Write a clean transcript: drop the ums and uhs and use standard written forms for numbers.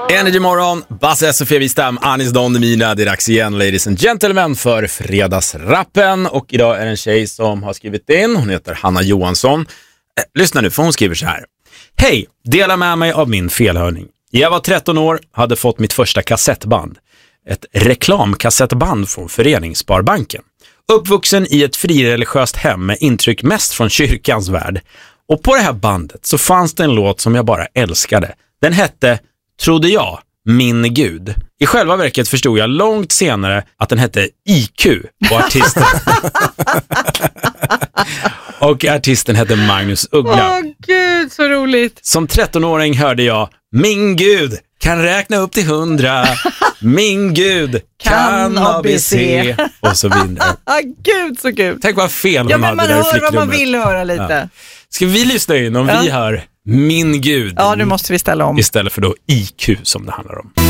Energy morgon, Basse Sofia Wistam, Anis Don Demina. Det är dags igen, ladies and gentlemen, för fredagsrappen. Och idag är det en tjej som har skrivit in. Hon heter Hanna Johansson. Lyssna nu, för hon skriver så här. Hej, dela med mig av min felhörning. Jag var 13 år, hade fått mitt första kassettband. Ett reklamkassettband från Föreningssparbanken. Uppvuxen i ett frireligiöst hem med intryck mest från kyrkans värld. Och på det här bandet så fanns det en låt som jag bara älskade. Den hette, trodde jag, Min Gud. I själva verket förstod jag långt senare att den hette IQ och artisten. Och artisten hette Magnus Uggla. Åh gud, så roligt. Som 13-åring hörde jag, min Gud kan räkna upp till 100. Min Gud kan ABC. Och så vidare. Gud så kul. Tänk vad fel hon ja, men hade man där i hör flickrummet. vad man vill höra lite. Ja. Ska vi lyssna in om vi hör Min Gud? Ja, det måste vi ställa om. Istället för då IQ som det handlar om.